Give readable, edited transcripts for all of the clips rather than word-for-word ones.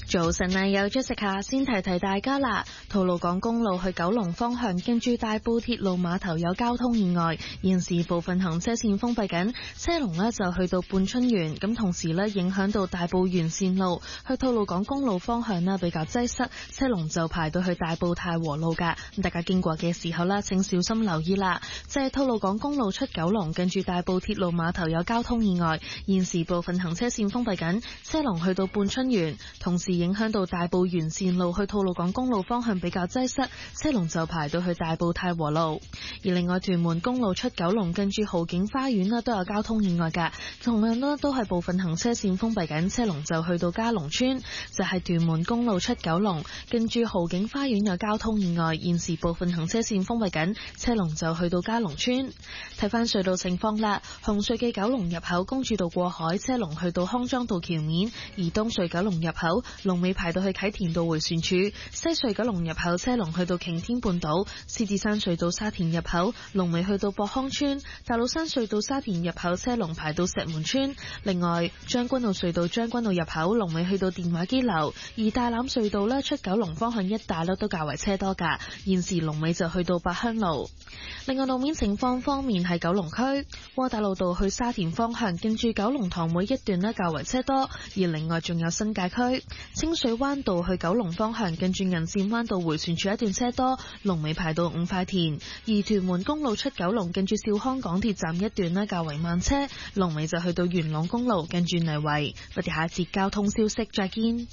早晨啊，有 Jessica 先提大家啦。吐露港公路去九龍方向，經住大埔鐵路碼頭有交通意外，現時部分行車線封閉緊，車龍呢就去到半春園，咁同時呢影響到大埔沿線路去吐露港公路方向呢比較擠塞，車龍就排到去大埔太和路噶。咁大家經過嘅時候呢，請小心留意啦。即係吐露港公路出九龍，近住大埔鐵路碼頭有交通意外，現時部分行車線封閉緊，車龍去到半春園，同時影響到大埔沿線路去吐露港公路方向比較擠塞，車龍就排到去大埔太和路。而另外屯門公路出九龍，近住豪景花園都有交通意外㗎，同樣都係部分行車線封閉緊，車龍就去到嘉龍村。就係屯門公路出九龍，近住豪景花園有交通意外，現時部分行車線封閉緊，車龍就去到嘉龍村。睇翻隧道情況啦，紅隧嘅九龍入口公主道過海，車龍去到康莊道橋面；而東隧九龍入口龍尾排到去啟田道迴旋處，西隧九龍入口車龍去到擎天半島，獅子山隧道沙田入口龍尾去到博康村，大老山隧道沙田入口車龍排到石門村。另外將軍澳隧道將軍澳入口龍尾去到電話機樓，而大欖隧道出九龍方向一帶都較為車多噶，現時龍尾就去到八鄉路。另外路面情況方面，係九龍區窩打老道去沙田方向，近住九龍塘每一段較為車多，而另外仲有新界區清水灣道去九龍方向，近住銀線灣道迴旋處一段車多，龍尾排到五塊田。而屯門公路出九龍，近住兆康港鐵站一段較為慢車，龍尾就去到元朗公路近住泥圍。我哋下一節交通消息再見。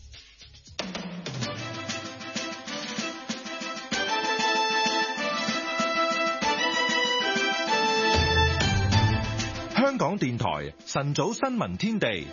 香港電台晨早新聞天地，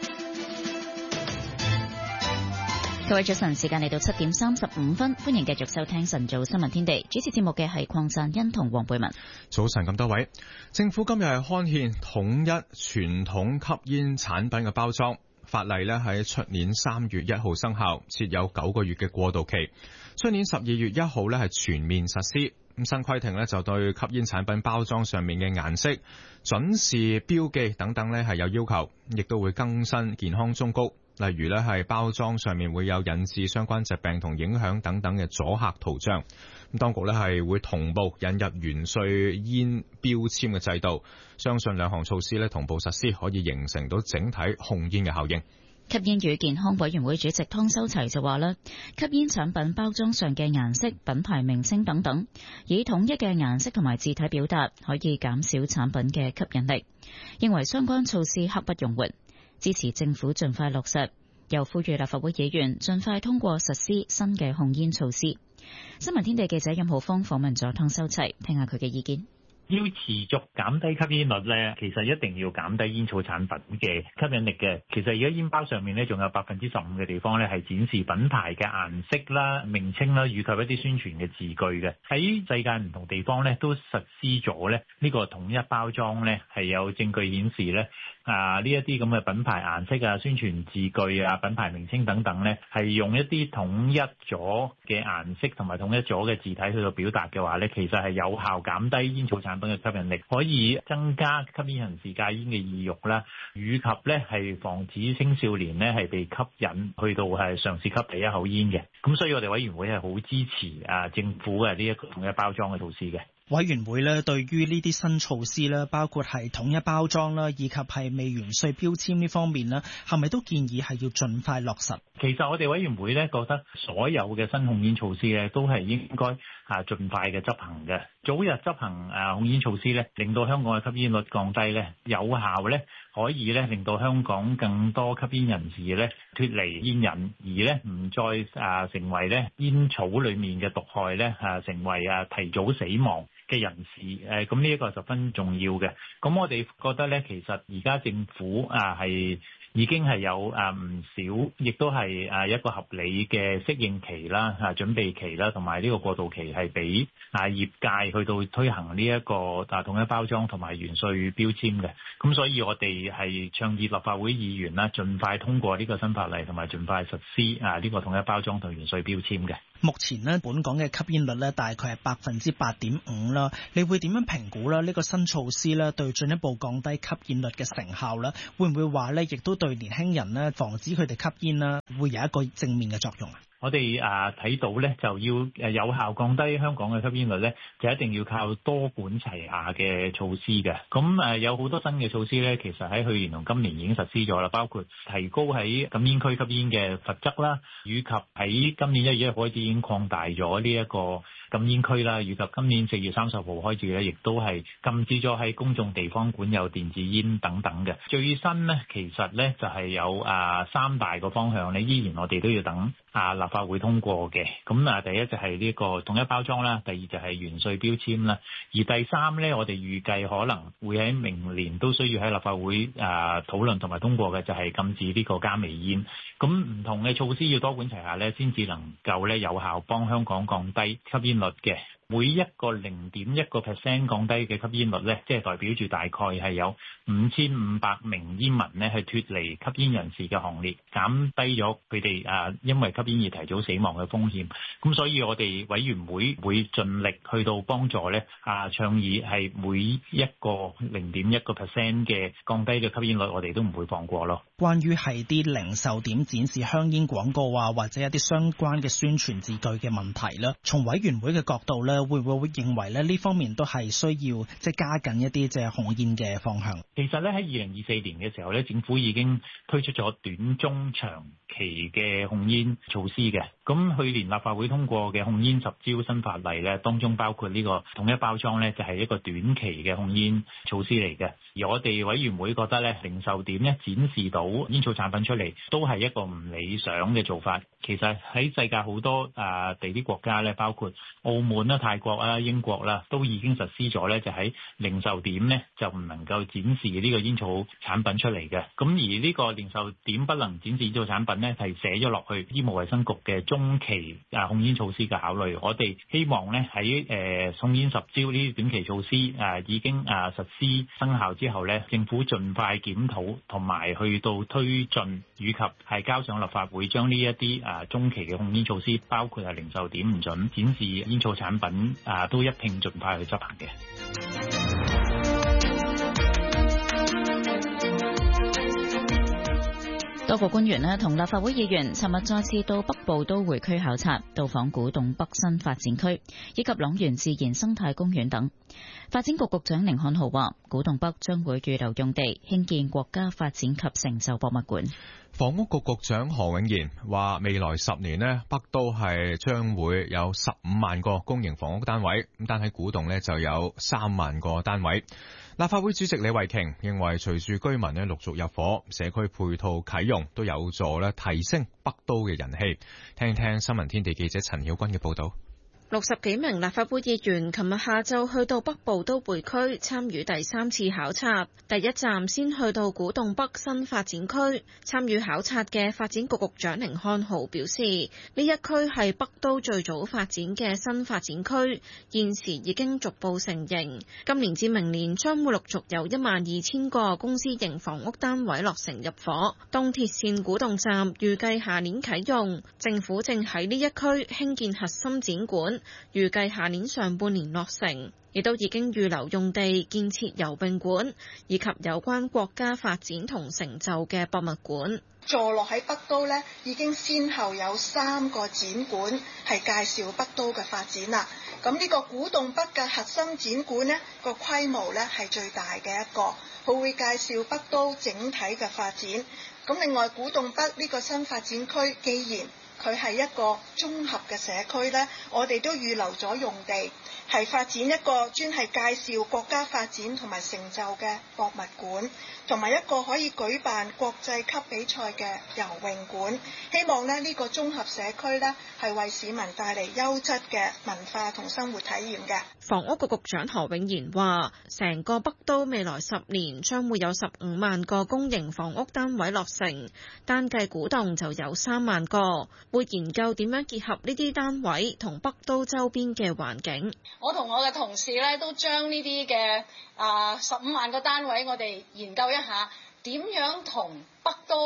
各位早晨，時間嚟到7:35，歡迎繼續收聽晨早新聞天地。主持節目嘅係鄺贊恩同黃貝文。 早晨咁多位，政府今日係刊憲統一傳統吸煙產品嘅包裝法例呢，喺出年3月1號生效，設有9個月嘅過渡期，出年12月1號呢係全面實施。咁新規定呢，就對吸煙產品包裝上面嘅顏色、準時標記等等呢係有要求，亦都會更新健康忠告，例如呢係包裝上面會有引致相關疾病同影響等等嘅阻嚇圖像。咁當局呢係會同步引入完稅煙標籤嘅制度，相信兩項措施呢同步實施，可以形成到整體控煙嘅效應。 吸煙與健康委員會主席湯修齊就話啦，吸煙產品包裝上嘅顏色、品牌名稱等等，以統一嘅顏色同埋字體表達，可以減少產品嘅吸引力。認為相關措施刻不容緩，支持政府盡快落實，又呼籲立法會議員盡快通過實施新嘅控煙措施。新聞天地記者任浩峰訪問咗湯修齊，聽下佢嘅意見。 要持續減低吸煙率咧，其實一定要減低煙草產品嘅吸引力嘅。其實而家煙包上面咧，仲有15%嘅地方咧係展示品牌嘅顏色啦、名稱啦，以及一啲宣傳嘅字句嘅。喺世界唔同地方咧，都實施咗咧呢個統一包裝咧，係有證據顯示咧，呢一啲咁嘅品牌顏色啊、宣傳字句啊、品牌名稱等等咧，係用一啲統一咗嘅顏色同埋統一咗嘅字體去到表達嘅話咧，其實係有效減低煙草產品嘅吸引力，可以增加吸煙人士戒煙嘅意欲啦，以及咧係防止青少年咧係被吸引去到係嘗試吸第一口煙嘅。咁所以我哋委員會係好支持政府嘅呢一個統一包裝嘅措施嘅。 委員會咧對於呢啲新措施咧，包括係統一包裝啦，以及係未完稅標籤呢方面咧，係咪都建議係要盡快落實？ 其實我哋委員會咧覺得所有嘅新控煙措施咧都係應該盡快嘅執行嘅，早日執行控煙措施咧，令到香港嘅吸煙率降低咧，有效咧可以咧令到香港更多吸煙人士咧脫離煙癮，而咧唔再成為咧煙草裡面嘅毒害咧成為提早死亡嘅人士，咁呢一個十分重要嘅。咁我哋覺得咧，其實而家政府係已經係有唔少，亦都係一個合理嘅適應期啦、準備期啦，同埋呢個過渡期係俾業界去到推行呢一個統一包裝同埋完稅標籤嘅。咁所以我哋係倡議立法會議員啦，盡快通過呢個新法例，同埋盡快實施呢個統一包裝同完稅標籤嘅。 目前呢，本港嘅吸煙率呢，大概係8.5%啦。你會點樣評估啦？呢個新措施呢，對進一步降低吸煙率嘅成效呢，會唔會話呢，亦都對年輕人呢，防止佢哋吸煙啦，會有一個正面嘅作用啊？ 我哋睇到咧，就要有效降低香港嘅吸煙率咧，就一定要靠多管齊下嘅措施嘅。咁有好多新嘅措施咧，其實喺去年同今年已經實施咗啦，包括提高喺禁煙區吸煙嘅罰則啦，以及喺今年1月1號開始已經擴大咗呢一個禁煙區啦，以及今年4月30號開始咧，亦都係禁止咗喺公眾地方管有電子煙等等嘅。最新咧，其實咧就係有3大個方向咧，依然我哋都要等立法會通過嘅。咁第一就係呢個統一包裝啦，第二就係完稅標籤啦，而第三咧，我哋預計可能會喺明年都需要喺立法會討論同埋通過嘅，就係禁止呢個加微煙。咁唔同嘅措施要多管齊下咧，先至能夠咧有效幫香港降低吸煙率嘅。每一個0.1% 降低嘅吸煙率咧，即係代表住大概係有5500名煙民咧係脫離吸煙人士嘅行列，減低咗佢哋因為吸煙而提早死亡嘅風險。咁所以我哋委員會會盡力去到幫助咧倡議係每一個0.1% 嘅降低嘅吸煙率，我哋都唔會放過咯。 關於係啲零售點展示香煙廣告或者一啲相關嘅宣傳字句嘅問題咧，從委員會嘅角度咧，會唔會認為咧呢方面都係需要加緊一啲控煙嘅方向？ 其實咧喺2024年嘅時候咧，政府已經推出咗短、中、長期嘅控煙措施嘅。咁去年立法會通過嘅控煙10招新法例咧，當中包括呢個統一包裝咧，就係一個短期嘅控煙措施嚟嘅。而我哋委員會覺得咧，零售點咧展示到煙草產品出嚟，都係一個唔理想嘅做法。其實喺世界好多地啲國家咧，包括澳門啦、泰國啦、英國啦，都已經實施咗咧，就喺零售點咧就唔能夠展示呢個煙草產品出嚟嘅。咁而呢個零售點不能展示煙草產品咧，係寫咗落去醫務衛生局嘅中期控煙措施嘅考慮。我哋希望咧喺控煙10招呢啲短期措施已經實施生效之後咧，政府盡快檢討同埋去到推進，以及係交上立法會，將呢一啲中期嘅控煙措施，包括係零售點唔準展示煙草產品都一併盡快去執行嘅。 多個官員同立法會議員尋日再次到北部都會區考察，到訪古洞北新發展區以及塱原自然生態公園等。發展局局長甯漢豪話，古洞北將會預留用地興建國家發展及成就博物館。 房屋局局長何永賢話，未來10年北都係將會有15萬個公營房屋單位，咁但係古洞就有3萬個單位。立法會主席李慧瓊認為，隨住居民陸續入伙，社區配套啟用，都有助提升北都嘅人氣。聽聽新聞天地記者陳曉君嘅報道。 60幾名立法會議員琴日下晝去到北部都會區參與第3次考察，第一站先去到古洞北新發展區。參與考察嘅發展局局長甯漢豪表示，呢一區係北都最早發展嘅新發展區，現時已經逐步成型。今年至明年將會陸續有12000個公私營房屋單位落成入伙。東鐵線古洞站預計下年啟用，政府正喺呢一區興建核心展館，預計下年上半年落成，亦都已經預留用地建設游泳館，以及有關國家發展同成就嘅博物館。 坐落喺北都呢，已經先後有3個展館係介紹北都嘅發展啦。咁呢個古洞北嘅核心展館呢，個規模呢係最大嘅一個，佢會介紹北都整體嘅發展。咁另外古洞北呢個新發展區，既然佢係一個綜合嘅社區呢，我哋都預留咗用地，係發展一個專係介紹國家發展同埋成就嘅博物館，同埋一個可以舉辦國際級比賽嘅游泳館。希望呢個綜合社區呢，係為市民帶嚟優質嘅文化同生活體驗嘅。 房屋局局長何永賢話，成個北都未來10年將會有15萬個公營房屋單位落成，單計古洞就有3萬個。會研究點樣結合呢啲單位同北都周邊嘅環境。 我同我嘅同事咧都將呢啲嘅15萬個單位，我哋研究一下點樣同北都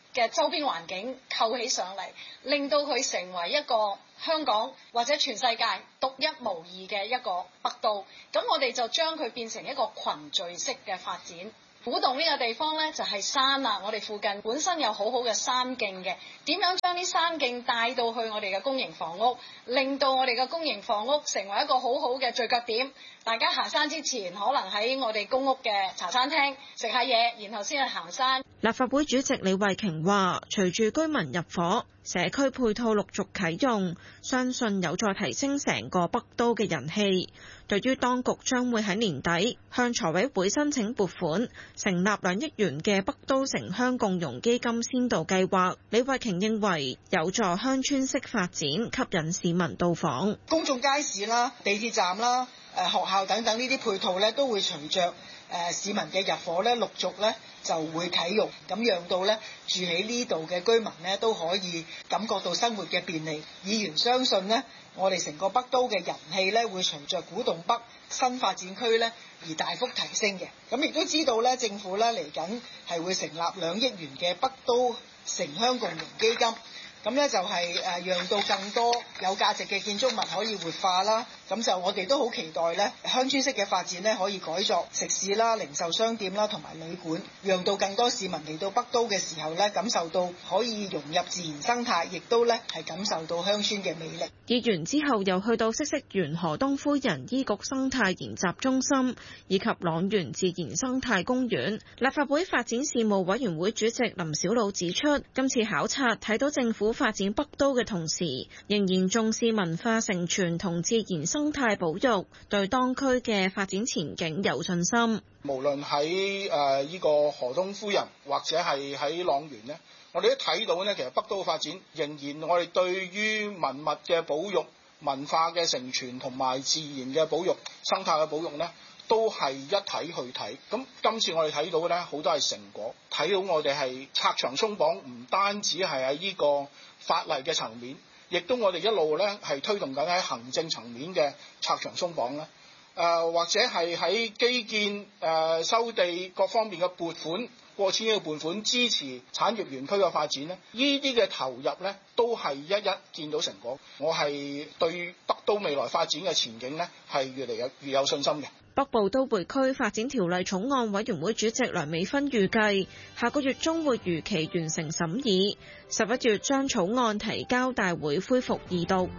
嘅周邊環境構起上嚟，令到佢成為一個香港或者全世界獨一無二嘅一個北都。咁我哋就將佢變成一個群聚式嘅發展。古洞呢個地方呢，就係山啦，我哋附近本身有好好嘅山徑嘅，點樣將啲山徑帶到去我哋嘅公營房屋，令到我哋嘅公營房屋成為一個好好嘅聚腳點。大家行山之前，可能喺我哋公屋嘅茶餐廳食下嘢，然後先去行山。 立法會主席李慧瓊話，隨住居民入伙，社區配套陸續啟用，相信有助提升成個北都嘅人氣。對於當局將會喺年底向財委會申請撥款，成立2億元嘅北都城鄉共融基金先導計劃，李慧瓊認為有助鄉村式發展，吸引市民到訪。 公眾街市啦、地鐵站啦、學校等等呢啲配套咧，都會隨着市民嘅入伙咧，陸續咧就會啟用，咁讓到咧住喺呢度嘅居民咧都可以感覺到生活嘅便利。議員相信呢，我哋成個北都嘅人氣咧會隨着古洞北新發展區咧而大幅提升嘅。咁亦都知道咧，政府咧嚟緊係會成立2億元嘅北都城鄉共融基金。咁咧就係讓到更多有價值嘅建築物可以活化啦。咁就我哋都好期待咧，鄉村式嘅發展咧可以改作食肆啦、零售商店啦同埋旅館，讓到更多市民嚟到北都嘅時候咧，感受到可以融入自然生態，亦都咧係感受到鄉村嘅魅力。 議員之後又去到嗇色園何東夫人醫局生態研習中心以及塱原自然生態公園。立法會發展事務委員會主席林筱魯指出，今次考察睇到政府發展北都嘅同時，仍然重視文化承傳同自然生態保育，對當區嘅發展前景有信心。 無論喺呢個何東夫人或者係喺塱原呢，我哋都睇到呢，其實北都嘅發展仍然我哋對於文物嘅保育、文化嘅承傳同埋自然嘅保育、生態嘅保育呢，都係一體去睇。咁今次我哋睇到嘅呢，好多係成果，睇到我哋係拆牆鬆綁，唔單止係喺呢個法例嘅層面，亦都我哋一路咧係推動緊喺行政層面嘅拆牆鬆綁啦，或者係喺基建收地各方面嘅撥款過千億嘅撥款支持產業園區嘅發展咧，呢啲嘅投入咧都係一見到成果。我係對北都未來發展嘅前景咧係越嚟越有信心嘅。 北部都會區發展條例草案委員會主席梁美芬預計，下個月中會如期完成審議，11月將草案提交大會恢復二讀。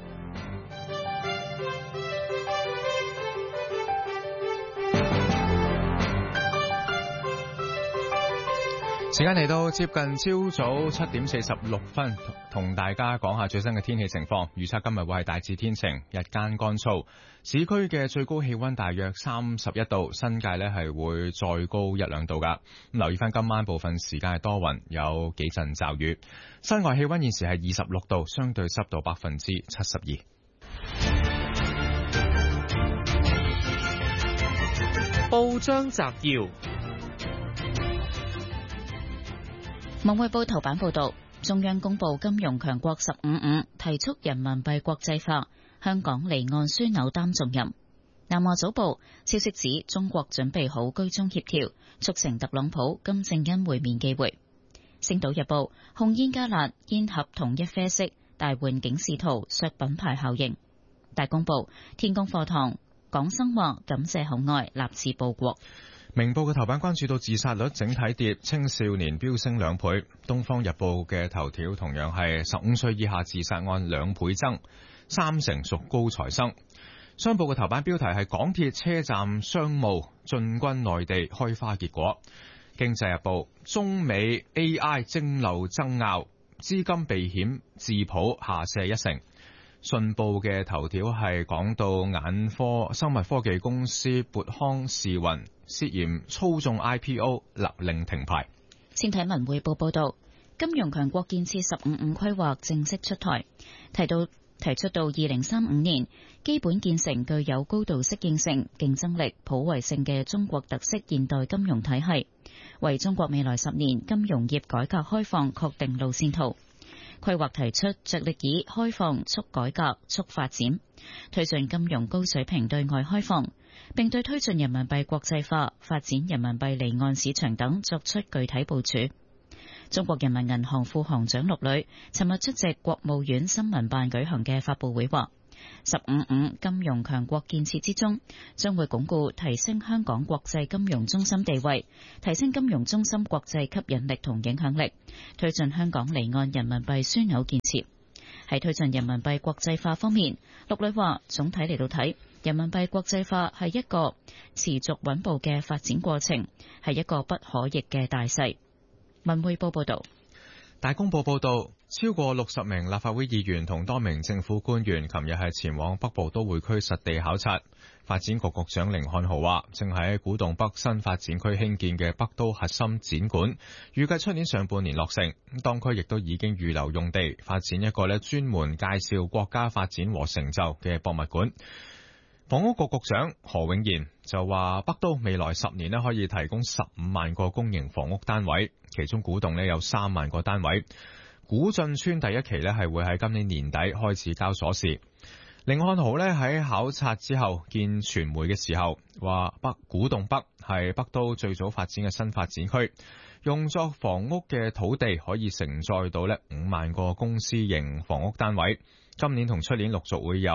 時間嚟到接近朝早7點46分，同大家講下最新嘅天氣情況。預測今日會係大致天晴，日間乾燥，市區嘅最高氣溫大約31度，新界呢係會再高1-2度噶。咁留意翻今晚部分時間係多雲，有幾陣驟雨。室外氣溫現時係26度，相對濕度72%。 報章摘要。 文匯報頭版報道，中央公布金融強國15.5，提速人民幣國際化，香港離岸樞紐擔重任。南華早報消息指，中國準備好居中協調，促成特朗普金正恩會面機會。星島日報控煙加辣，煙盒統一啡色，大換警示圖削品牌效應。大公報天宮課堂，港生話感謝厚愛，立志報國。 明報嘅頭版關注到自殺率整體跌，青少年飆升2倍。東方日報嘅頭條同樣係15歲以下自殺案2倍增，30%屬高材生。商報嘅頭版標題係港鐵車站商務進軍內地開花結果。經濟日報中美 AI 蒸餾爭拗，資金避險智譜下瀉1成。信報嘅頭條係講到眼科生物科技公司渤康視雲涉嫌操縱 IPO 勒令停牌。 先睇文匯報報道，金融強國建設15.5規劃正式出台，提出到2035年，基本建成具有高度適應性、競爭力、普惠性嘅中國特色現代金融體系，為中國未來10年金融業改革開放確定路線圖。規劃提出着力以開放促改革促發展，推進金融高水平對外開放，並對推進人民幣國際化、發展人民幣離岸市場等作出具體部署。 中國人民銀行副行長陸磊尋日出席國務院新聞辦舉行嘅發佈會話，15金融強國建設之中，將會鞏固提升香港國際金融中心地位，提升金融中心國際吸引力同影響力，推進香港離岸人民幣樞紐建設。喺推進人民幣國際化方面，陸磊話總體嚟到睇，人民幣國際化係一個持續穩步嘅發展過程，係一個不可逆嘅大勢。文匯報報道。 大公報報道，超過60名立法會議員同多名政府官員琴日係前往北部都會區實地考察。發展局局長甯漢豪話，正喺古洞北新發展區興建嘅北都核心展館，預計出年上半年落成。當區亦都已經預留用地，發展一個專門介紹國家發展和成就嘅博物館。房屋局局長何永賢就話，北都未來10年可以提供15萬個公營房屋單位，其中古洞有3萬個單位。古晉村第一期係會喺今年年底開始交鎖匙。甯漢豪喺考察之後見傳媒嘅時候話，古洞北係北都最早發展嘅新發展區，用作房屋嘅土地可以承載到5萬個公私營房屋單位。今年同出年陸續會有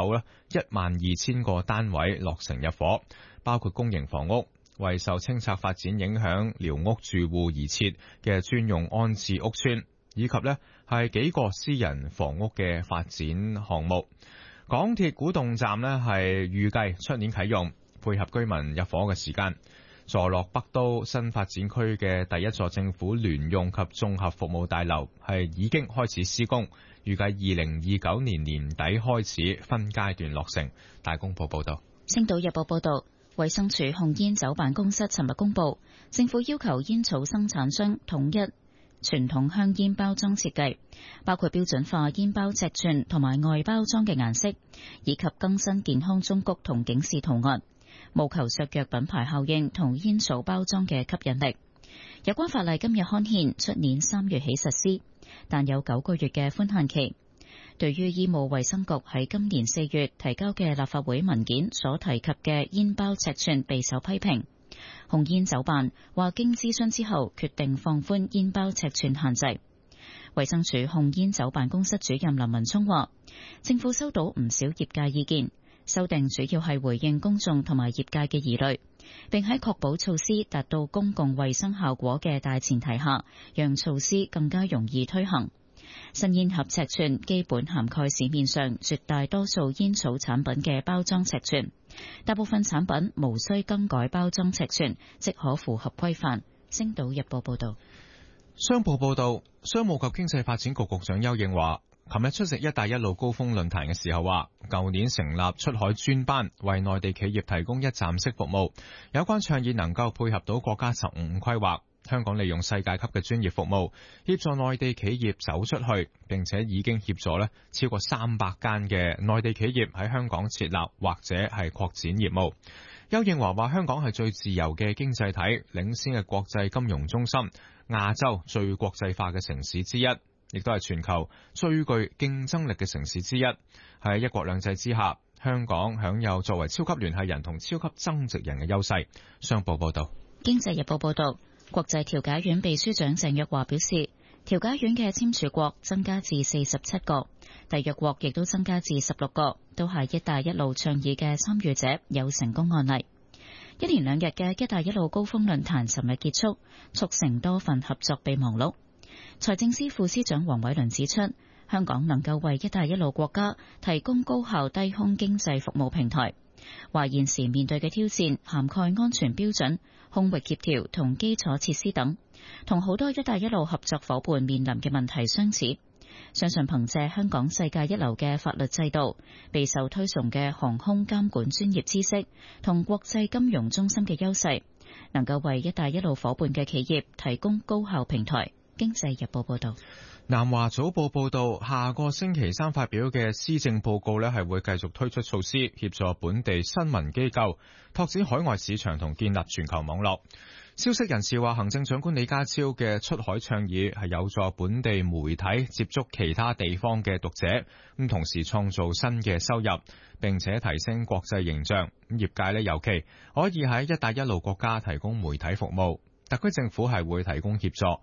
12000個單位落成入伙，包括公營房屋，為受清拆發展影響寮屋住戶而設嘅專用安置屋邨，以及係幾個私人房屋嘅發展項目。港鐵古洞站係預計出年啟用，配合居民入伙嘅時間。坐落北都新發展區嘅第一座政府聯用及綜合服務大樓係已經開始施工，預計2029年年底開始分階段落成。大公報報道。 星島日報報道，衛生署控煙酒辦公室尋日公佈，政府要求煙草生產商統一傳統香煙包裝設計，包括標準化煙包尺寸同埋外包裝嘅顏色，以及更新健康忠告同警示圖案，務求削弱品牌效應同煙草包裝嘅吸引力。有關法例今日刊憲，出年3月起實施，但有9個月嘅寬限期。對於醫務衛生局喺今年4月提交嘅立法會文件所提及嘅煙包尺寸備受批評，控煙酒辦話經諮詢之後決定放寬煙包尺寸限制。衛生署控煙酒辦公室主任林文聰話，政府收到唔少業界意見，修訂主要係回應公眾同埋業界嘅疑慮，並喺確保措施達到公共衛生效果嘅大前提下，讓措施更加容易推行。新煙盒尺寸基本涵蓋市面上絕大多數煙草產品嘅包裝尺寸，大部分產品無需更改包裝尺寸，即可符合規範。星島日報報道。 商報報道，商務及經濟發展局局長丘應樺琴日出席一帶一路高峰論壇嘅時候話，舊年成立出海專班，為內地企業提供一站式服務，有關倡議能夠配合到國家15規劃。香港利用世界級嘅專業服務協助內地企業走出去，並且已經協助超過300間嘅內地企業喺香港設立或者係擴展業務。丘應樺話，香港係最自由嘅經濟體，領先嘅國際金融中心，亞洲最國際化嘅城市之一，亦都係全球最具競爭力嘅城市之一。喺一國兩制之下，香港享有作為超級聯繫人同超級增值人嘅優勢。商報報道。 經濟日報報道，國際調解院秘書長鄭若驊表示，調解院嘅簽署國增加至47個，締約國亦都增加至16個，都係一帶一路倡議嘅參與者，有成功案例。一連2日嘅一帶一路高峰論壇尋日結束，促成多份合作備忘錄。財政司副司長黃偉綸指出，香港能夠為一帶一路國家提供高效低空經濟服務平台，話現時面對嘅挑戰涵蓋安全標準、空域協調同基礎設施等，同好多一帶一路合作夥伴面臨嘅問題相似。相信憑借香港世界一流嘅法律制度、備受推崇嘅航空監管專業知識同國際金融中心嘅優勢，能夠為一帶一路夥伴嘅企業提供高效平台。經濟日報報道。 南華早報報道，下個星期3發表嘅施政報告係會繼續推出措施，協助本地新聞機構拓展海外市場同建立全球網絡。消息人士話，行政長官李家超嘅出海倡議係有助本地媒體接觸其他地方嘅讀者，咁同時創造新嘅收入，並且提升國際形象。業界尤其可以喺一帶一路國家提供媒體服務，特區政府係會提供協助。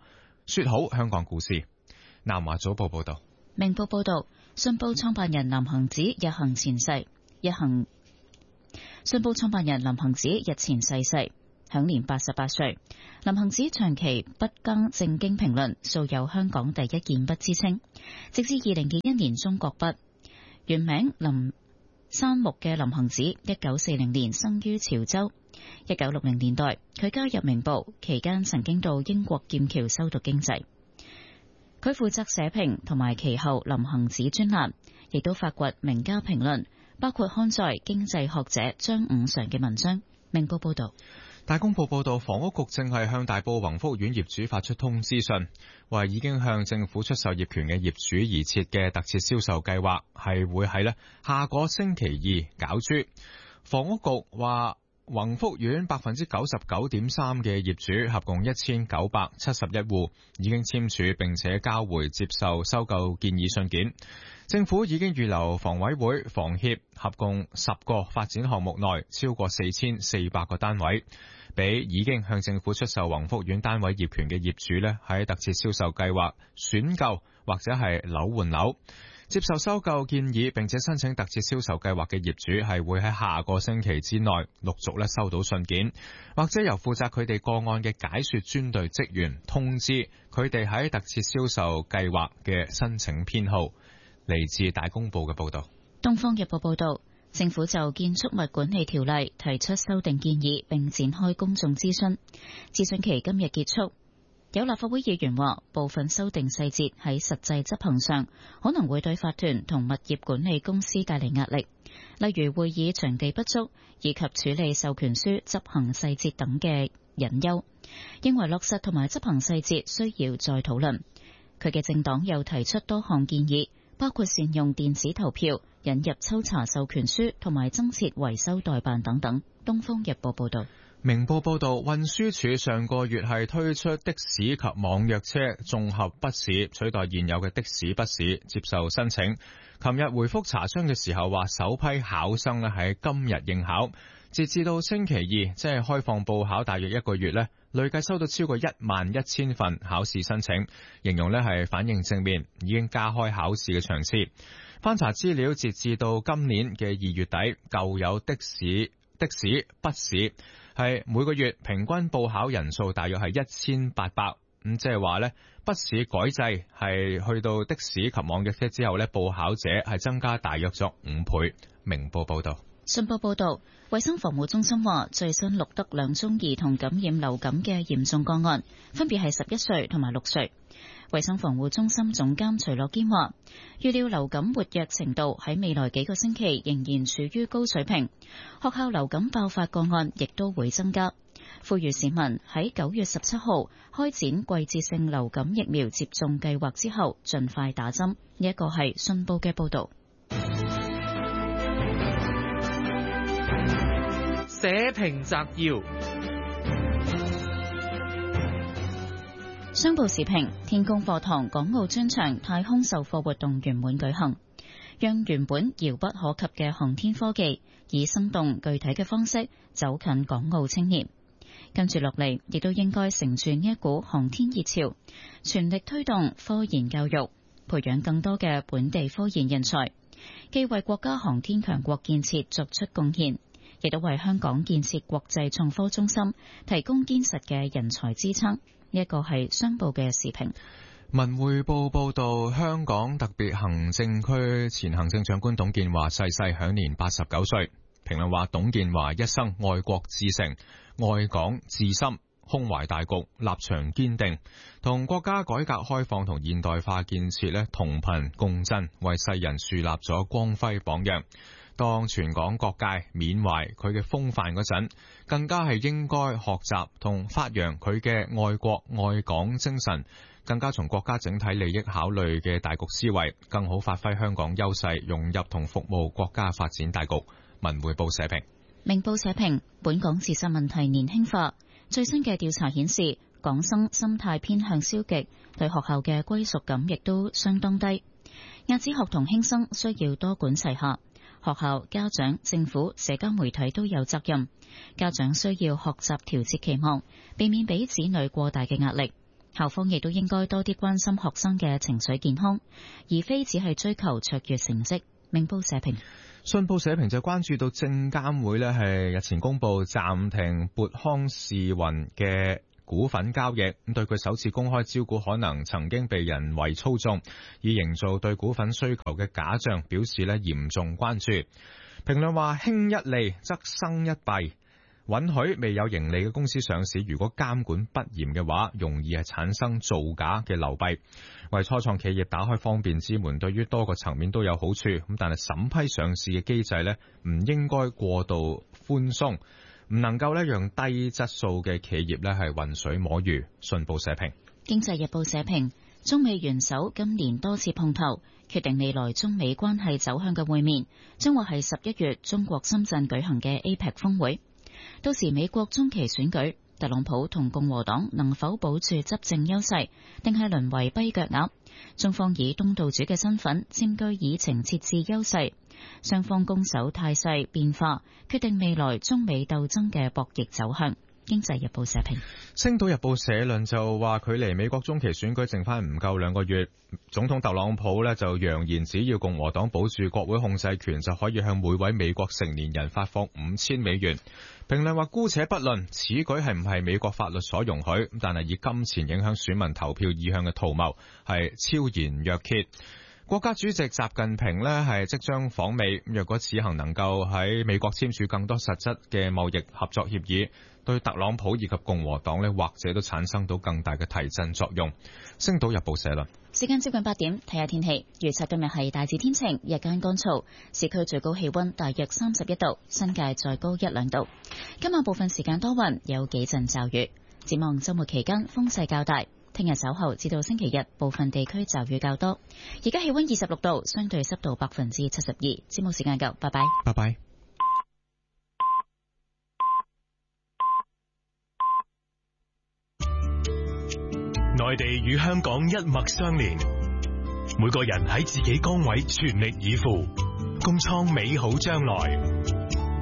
說好香港故事。南華早報報道。 明報報道，信報創辦人林行止日行前世，信報創辦人林行止日前逝世，享年88歲。林行止長期不更正經評論，素有香港第一健筆之稱。直至2021年中國筆，原名林山木嘅林行止，1940年生於潮州。1960年代，佢加入明報期間，曾經到英國劍橋修讀經濟。佢負責社評同埋其後林行止專欄，亦都發掘名家評論，包括刊載經濟學者張五常嘅文章。明報報道。 大公報報道，房屋局正係向大埔宏福苑業主發出通知信，話已經向政府出售業權嘅業主而設嘅特設銷售計劃係會喺下個星期二攪珠。房屋局話，宏福苑 99.3% 嘅業主合共1971戶已經簽署並且交回接受收購建議信件。政府已經預留房委會、房協合共10個發展項目內超過4400個單位，俾已經向政府出售宏福苑單位業權嘅業主喺特設銷售計劃選購或者係樓換樓。接受收購建議並且申請特設銷售計劃嘅業主係會喺下個星期之內陸續收到信件，或者由負責佢哋個案嘅解說專隊職員通知佢哋喺特設銷售計劃嘅申請編號。嚟自大公報嘅報道。 東方日報報道，政府就建築物管理條例提出修訂建議並展開公眾諮詢，諮詢期今日結束。有立法會議員話，部分修訂細節喺實際執行上可能會對法團同物業管理公司帶嚟壓力，例如會議場地不足以及處理授權書執行細節等嘅隱憂，認為落實同埋執行細節需要再討論。佢嘅政黨又提出多項建議，包括善用電子投票、引入抽查授權書同埋增設維修代辦等等。東方日報報道。 明報報道，運輸署上個月係推出的士及網約車綜合筆試，取代現有嘅的士筆試接受申請。琴日回覆查詢嘅時候話，首批考生喺今日應考，截至到星期二，即係開放報考大約1個月累計收到超過11000份考試申請，形容係反應正面，已經加開考試嘅場次。翻查資料，截至到今年嘅2月底，舊有的士筆試係每個月平均報考人數大約係1800，咁即係話筆試改制係去到的士及網約車之後報考者係增加大約咗5倍。明報報道。 信報報道，衛生防護中心話，最新錄得2宗兒童感染流感嘅嚴重個案，分別係11歲同埋6歲。衛生防護中心總監徐樂堅話，預料流感活躍程度喺未來幾個星期仍然處於高水平，學校流感爆發個案亦都會增加，呼籲市民喺9月17號開展季節性流感疫苗接種計劃之後盡快打針。呢一個係信報嘅報道。 社評摘要。 商報時評，天宮課堂港澳專場太空授課活動圓滿舉行，讓原本遙不可及嘅航天科技以生動具體嘅方式走近港澳青年。跟住落嚟，亦都應該乘住呢一股航天熱潮，全力推動科研教育，培養更多嘅本地科研人才，既為國家航天強國建設作出貢獻，亦都為香港建設國際創科中心提供堅實嘅人才支撐。呢一個係商報嘅時評。 文匯報報道，香港特別行政區前行政長官董建華逝世，享年89歲。評論話，董建華一生愛國至誠、愛港至深，胸懷大局，立場堅定，同國家改革開放同現代化建設同頻共振，為世人樹立咗光輝榜樣。當全港各界緬懷佢嘅風範嗰陣，更加係應該學習同發揚佢嘅愛國愛港精神，更加從國家整體利益考慮嘅大局思維，更好發揮香港優勢，融入同服務國家發展大局。文匯報社評。 明報社評，本港自殺問題年輕化，最新嘅調查顯示，港生心態偏向消極，對學校嘅歸屬感亦都相當低。壓止學童輕生需要多管齊下。學校、家長、政府、社交媒體都有責任。家長需要學習調節期望，避免俾子女過大嘅壓力。 校方亦都應該多啲關心學生嘅情緒健康，而非只係追求卓越成績。明報社評。 信報社評就關注到證監會呢係日前公布暫停撥康視雲嘅股份交易，咁對佢首次公開招股可能曾經被人為操縱，以營造對股份需求嘅假象，表示呢嚴重關注。評論話輕一利則生一弊。允許未有盈利嘅公司上市，如果監管不嚴嘅話，容易係產生造假嘅流弊。為初創企業打開方便之門，對於多個層面都有好處。咁但係審批上市嘅機制呢，唔應該過度寬鬆，唔能夠呢讓低質素嘅企業呢係渾水摸魚。信報社評。 經濟日報社評，中美元首今年多次碰頭，決定未來中美關係走向嘅會面，將會係11月中國深圳舉行嘅 APEC 峰會。到時美國中期選舉，特朗普同共和黨能否保住執政優勢，定係淪為跛腳鴨？中方以東道主嘅身份佔據議程設置優勢，雙方攻守態勢變化，決定未來中美鬥爭嘅博弈走向。經濟日報社評。 星島日報社論就話，距離美國中期選舉剩翻唔夠2個月，總統特朗普呢就揚言，只要共和黨保住國會控制權，就可以向每位美國成年人發放5000美元。評論話，姑且不論此舉係唔係美國法律所容許，但係以金錢影響選民投票意向嘅圖謀係超然若揭。國家主席習近平呢係即將訪美，若果此行能夠喺美國簽署更多實質嘅貿易合作協議，對特朗普以及共和黨呢或者都產生到更大嘅提振作用。星島日報社論。 時間接近8點，睇下天氣。預測今日係大致天晴，日間乾燥，市區最高氣溫大約31度，新界再高1-2度。今晚部分時間多雲，有幾陣驟雨。展望周末期間風勢較大，聽日稍後至到星期日部分地區驟雨較多。而家氣溫26度，相對濕度72%。節目時間夠，拜拜。 拜拜。 內地與香港一脈相連，每個人喺自己崗位全力以赴，共創美好將來。